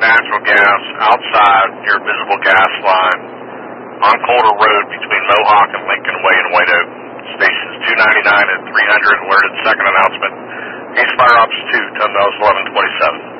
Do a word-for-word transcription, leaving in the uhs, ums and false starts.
natural gas outside your visible gas line on Coulter Road between Mohawk and Lincoln Way in White Oak. Stations two ninety-nine and three hundred alerted second announcement. Ace Fire Ops two, ten eleven twenty-seven.